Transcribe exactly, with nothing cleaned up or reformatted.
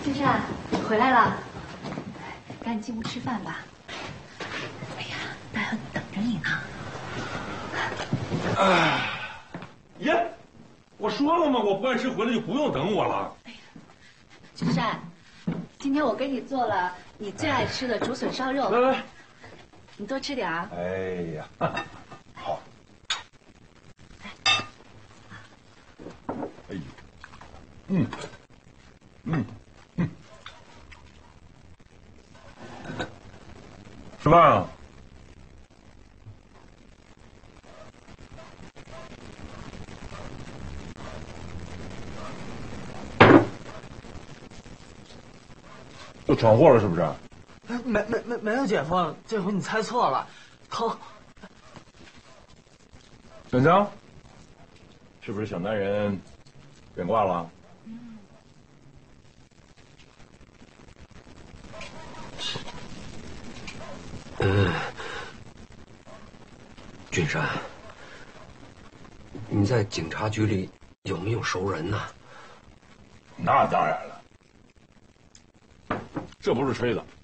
金山，回来了，赶紧进屋吃饭吧。哎呀，大姚等着你呢。 哎，耶！我说了吗？我不按时回来就不用等我了。哎呀， 金山，今天我给你做了你最爱吃的竹笋烧肉， 来来， 你多吃点啊。 哎呀，好。哎呦，嗯，嗯嗯，吃饭啊？又闯祸了是不是？ 哎，没没没没有，姐夫，这回你猜错了，疼。 小江，是不是小男人变卦了？ 嗯，君山，你在警察局里有没有熟人呢？ 那当然了，这不是吹的。